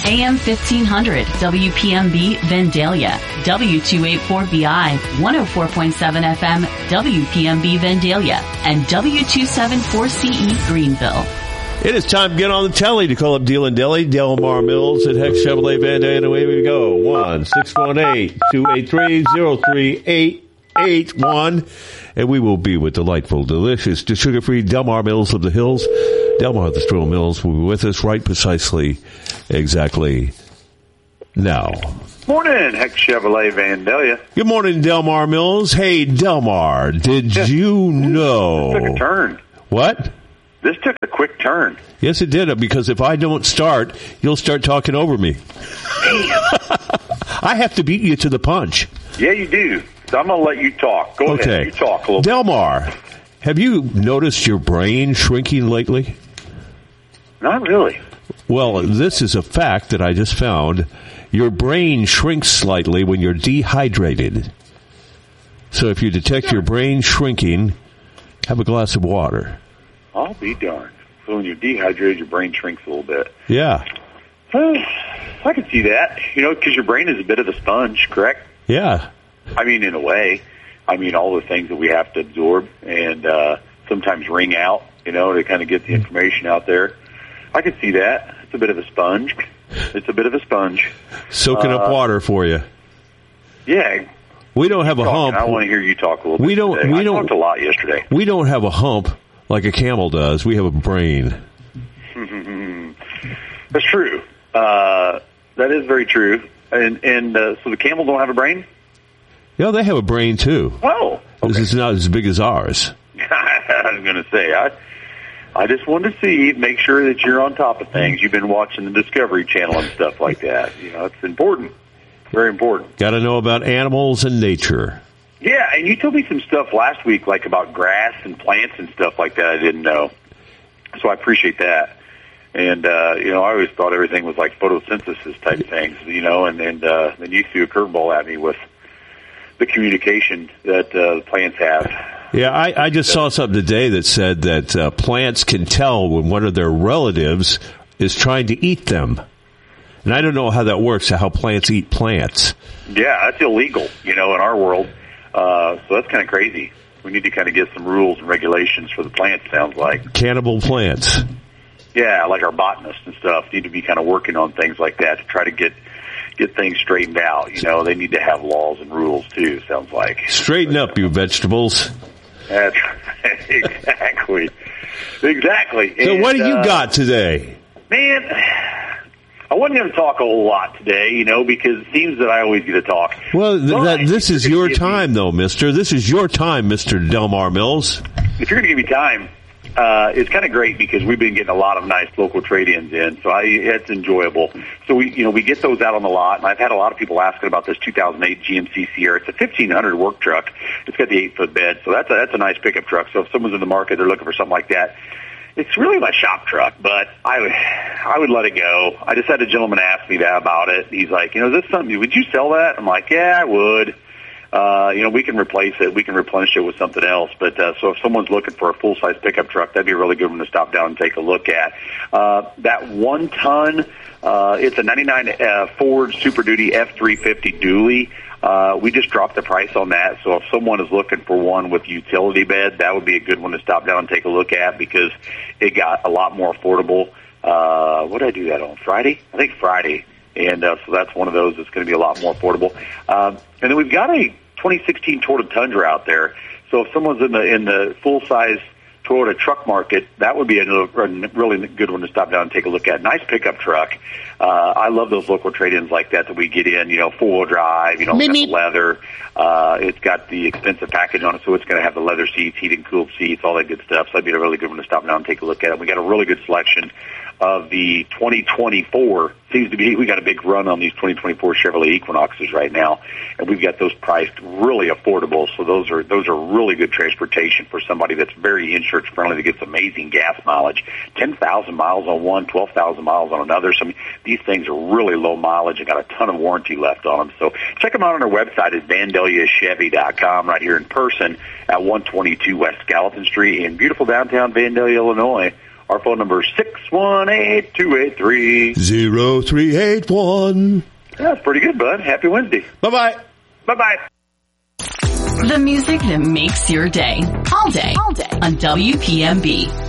AM 1500, WPMB Vandalia, W284BI, 104.7 FM, WPMB Vandalia, and W274CE Greenville. It is time to get on the telly to call up Deal and Deli, Delmar Mills at Heck Chevrolet Vandalia, and away we go. 1-618-283-0381. And we will be with delightful, delicious, sugar-free Delmar Mills of the Hills. Delmar the Stroh Mills will be with us right precisely, exactly now. Morning, Heck Chevrolet Vandalia. Good morning, Delmar Mills. Hey, Delmar, did you know? This took a turn. What? This took a quick turn. Yes, it did, because if I don't start, you'll start talking over me. I have to beat you to the punch. Yeah, you do. So I'm going to let you talk. Go ahead. You talk a little bit. Delmar, have you noticed your brain shrinking lately? Not really. Well, this is a fact that I just found. Your brain shrinks slightly when you're dehydrated. So if you detect your brain shrinking, have a glass of water. I'll be darned. So when you're dehydrated, your brain shrinks a little bit. Yeah. I can see that, because your brain is a bit of a sponge, correct? Yeah. I mean, in a way. I mean, all the things that we have to absorb and sometimes wring out, to kind of get the information out there. I can see that. It's a bit of a sponge. Soaking up water for you. Yeah. We don't have a hump. I want to hear you talk a little bit today. I talked a lot yesterday. We don't have a hump like a camel does. We have a brain. That's true. That is very true. And so the camels don't have a brain? Yeah, they have a brain too. Oh. Okay. This is not as big as ours. I was going to say, I just wanted to make sure that you're on top of things. You've been watching the Discovery Channel and stuff like that. It's important. Very important. Got to know about animals and nature. Yeah, and you told me some stuff last week, like about grass and plants and stuff like that I didn't know. So I appreciate that. And, I always thought everything was like photosynthesis type things, and then you threw a curveball at me with the communication that the plants have. Yeah, I just saw something today that said that plants can tell when one of their relatives is trying to eat them. And I don't know how that works, how plants eat plants. Yeah, that's illegal, in our world. So that's kind of crazy. We need to kind of get some rules and regulations for the plants, sounds like. Cannibal plants. Yeah, like our botanists and stuff need to be kind of working on things like that to try to get things straightened out. They need to have laws and rules, too, sounds like. Straighten up, you vegetables. That's exactly. Exactly. So what do you got today? Man, I wasn't going to talk a whole lot today, because it seems that I always get to talk. Well, this is your time, though, mister. This is your time, Mr. Delmar Mills. If you're going to give me time, it's kind of great because we've been getting a lot of nice local trade-ins in, so it's enjoyable. So we get those out on the lot, and I've had a lot of people asking about this 2008 GMC Sierra. It's a 1500 work truck. It's got the 8-foot bed, so that's a nice pickup truck. So if someone's in the market, they're looking for something like that. It's really my shop truck, but I would let it go. I just had a gentleman ask me that about it. He's like, is this something? Would you sell that? I'm like, yeah, I would. We can replace it. We can replenish it with something else. But so if someone's looking for a full-size pickup truck, that'd be a really good one to stop down and take a look at. That 1-ton, it's a 99 Ford Super Duty F350 dually. We just dropped the price on that. So if someone is looking for one with utility bed, that would be a good one to stop down and take a look at because it got a lot more affordable. What did I do that on? Friday? I think Friday. And so that's one of those that's going to be a lot more affordable. And then we've got a 2016 Toyota Tundra out there. So if someone's in the full-size Toyota truck market, that would be a really good one to stop down and take a look at. Nice pickup truck. I love those local trade-ins like that we get in, four-wheel drive, it's got the leather. It's got the expensive package on it, so it's going to have the leather seats, heated and cooled seats, all that good stuff. So that'd be a really good one to stop down and take a look at. We got a really good selection of the 2024. Seems to be we got a big run on these 2024 Chevrolet Equinoxes right now, and we've got those priced really affordable. So those are really good transportation for somebody that's very insurance friendly that gets amazing gas mileage. 10,000 miles on one, 12,000 miles on another. So these things are really low mileage and got a ton of warranty left on them. So check them out on our website at VandaliaChevy.com right here in person at 122 West Gallatin Street in beautiful downtown Vandalia, Illinois. Our phone number is 618-283. 0381. That's pretty good, bud. Happy Wednesday. Bye-bye. Bye-bye. The music that makes your day. All day. On WPMB.